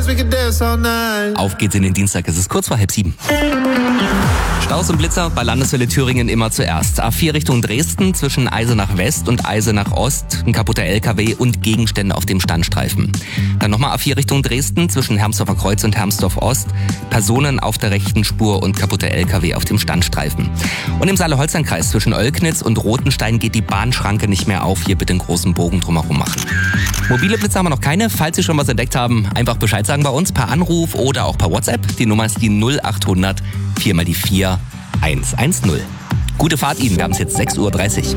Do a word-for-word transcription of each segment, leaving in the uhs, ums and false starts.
Auf geht's in den Dienstag, es ist kurz vor halb sieben. Staus und Blitzer bei Landeswelle Thüringen immer zuerst. A vier Richtung Dresden zwischen Eisenach West und Eisenach Ost. Ein kaputter L K W und Gegenstände auf dem Standstreifen. Dann nochmal A vier Richtung Dresden zwischen Hermsdorfer Kreuz und Hermsdorf Ost. Personen auf der rechten Spur und kaputter L K W auf dem Standstreifen. Und im Saale-Holstein-Kreis zwischen Oelknitz und Rothenstein geht die Bahnschranke nicht mehr auf. Hier bitte einen großen Bogen drumherum machen. Mobile Blitzer haben wir noch keine. Falls Sie schon was entdeckt haben, einfach Bescheid sagen bei uns per Anruf oder auch per WhatsApp. Die Nummer ist die null achthundert vier mal die vier eins eins null. Gute Fahrt Ihnen, wir haben es jetzt sechs Uhr dreißig.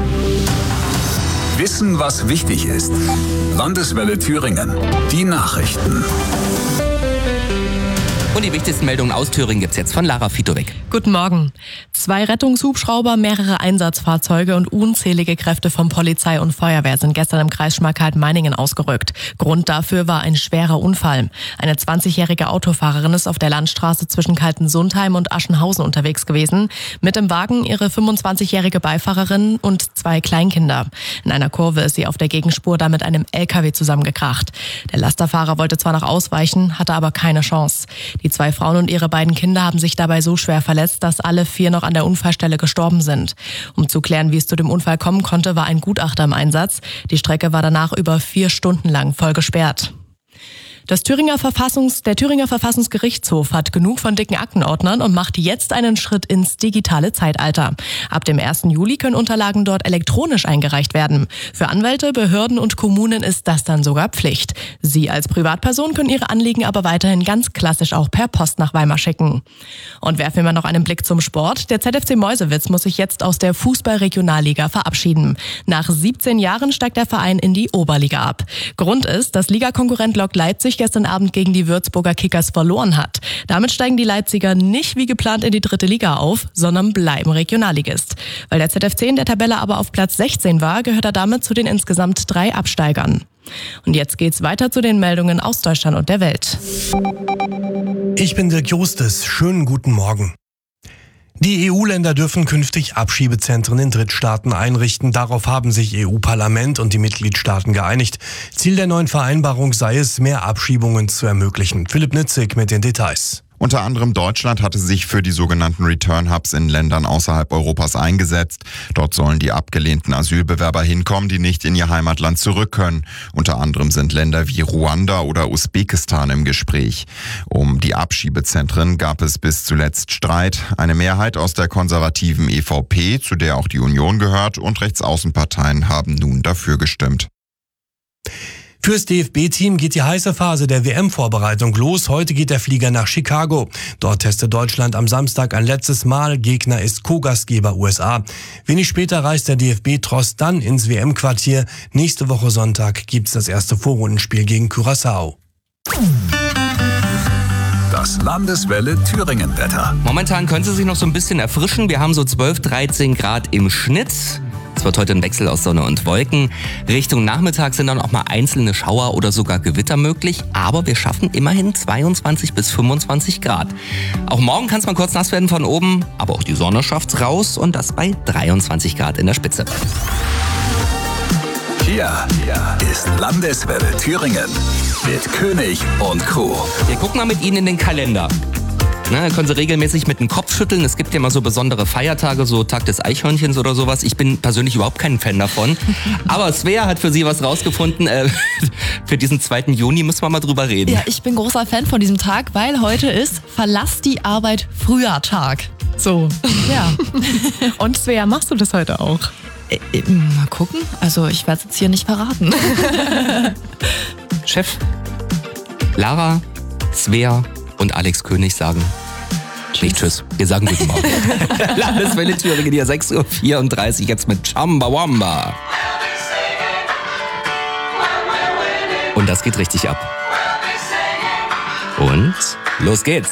Wissen, was wichtig ist. Landeswelle Thüringen. Die Nachrichten. Und die wichtigsten Meldungen aus Thüringen gibt's jetzt von Lara Fitowek. Guten Morgen. Zwei Rettungshubschrauber, mehrere Einsatzfahrzeuge und unzählige Kräfte von Polizei und Feuerwehr sind gestern im Kreis Schmalkalden-Meiningen ausgerückt. Grund dafür war ein schwerer Unfall. Eine zwanzigjährige Autofahrerin ist auf der Landstraße zwischen Kaltensundheim und Aschenhausen unterwegs gewesen. Mit im Wagen ihre fünfundzwanzigjährige Beifahrerin und zwei Kleinkinder. In einer Kurve ist sie auf der Gegenspur da mit einem L K W zusammengekracht. Der Lasterfahrer wollte zwar noch ausweichen, hatte aber keine Chance. Die zwei Frauen und ihre beiden Kinder haben sich dabei so schwer verletzt, dass alle vier noch an der Unfallstelle gestorben sind. Um zu klären, wie es zu dem Unfall kommen konnte, war ein Gutachter im Einsatz. Die Strecke war danach über vier Stunden lang voll gesperrt. Das Thüringer Verfassungs, der Thüringer Verfassungsgerichtshof hat genug von dicken Aktenordnern und macht jetzt einen Schritt ins digitale Zeitalter. Ab dem ersten Juli können Unterlagen dort elektronisch eingereicht werden. Für Anwälte, Behörden und Kommunen ist das dann sogar Pflicht. Sie als Privatperson können ihre Anliegen aber weiterhin ganz klassisch auch per Post nach Weimar schicken. Und werfen wir noch einen Blick zum Sport. Der Z F C Meuselwitz muss sich jetzt aus der Fußball-Regionalliga verabschieden. Nach siebzehn Jahren steigt der Verein in die Oberliga ab. Grund ist, dass Ligakonkurrent Lok Leipzig gestern Abend gegen die Würzburger Kickers verloren hat. Damit steigen die Leipziger nicht wie geplant in die dritte Liga auf, sondern bleiben Regionalligist. Weil der Z F C in der Tabelle aber auf Platz sechzehn war, gehört er damit zu den insgesamt drei Absteigern. Und jetzt geht's weiter zu den Meldungen aus Deutschland und der Welt. Ich bin Dirk Justes. Schönen guten Morgen. Die E U-Länder dürfen künftig Abschiebezentren in Drittstaaten einrichten. Darauf haben sich E U-Parlament und die Mitgliedstaaten geeinigt. Ziel der neuen Vereinbarung sei es, mehr Abschiebungen zu ermöglichen. Philipp Nitzig mit den Details. Unter anderem Deutschland hatte sich für die sogenannten Return Hubs in Ländern außerhalb Europas eingesetzt. Dort sollen die abgelehnten Asylbewerber hinkommen, die nicht in ihr Heimatland zurück können. Unter anderem sind Länder wie Ruanda oder Usbekistan im Gespräch. Um die Abschiebezentren gab es bis zuletzt Streit. Eine Mehrheit aus der konservativen E V P, zu der auch die Union gehört, und Rechtsaußenparteien haben nun dafür gestimmt. Fürs D F B-Team geht die heiße Phase der W M-Vorbereitung los. Heute geht der Flieger nach Chicago. Dort testet Deutschland am Samstag ein letztes Mal. Gegner ist Co-Gastgeber U S A. Wenig später reist der D F B-Tross dann ins W M-Quartier. Nächste Woche Sonntag gibt's das erste Vorrundenspiel gegen Curaçao. Das Landeswelle Thüringen-Wetter. Momentan können Sie sich noch so ein bisschen erfrischen. Wir haben so zwölf, dreizehn Grad im Schnitt. Es wird heute ein Wechsel aus Sonne und Wolken. Richtung Nachmittag sind dann auch mal einzelne Schauer oder sogar Gewitter möglich. Aber wir schaffen immerhin zweiundzwanzig bis fünfundzwanzig Grad. Auch morgen kann es mal kurz nass werden von oben. Aber auch die Sonne schafft's raus und das bei dreiundzwanzig Grad in der Spitze. Hier, hier ist Landeswelle Thüringen mit König und Crew. Wir gucken mal mit Ihnen in den Kalender. Na, da können Sie regelmäßig mit dem Kopf schütteln. Es gibt ja mal so besondere Feiertage, so Tag des Eichhörnchens oder sowas. Ich bin persönlich überhaupt kein Fan davon. Aber Svea hat für Sie was rausgefunden. Äh, für diesen zweiten Juni müssen wir mal drüber reden. Ja, ich bin großer Fan von diesem Tag, weil heute ist Verlass die Arbeit früher Tag. So. Ja. Und Svea, machst du das heute auch? Äh, äh, mal gucken. Also ich werde es jetzt hier nicht verraten. Chef, Lara, Svea und Alex König sagen Tschüss. Nicht Tschüss, wir sagen guten Morgen. Landeswelle Thüringen hier, sechs Uhr vierunddreißig, jetzt mit Chambawamba. Und das geht richtig ab. Und los geht's.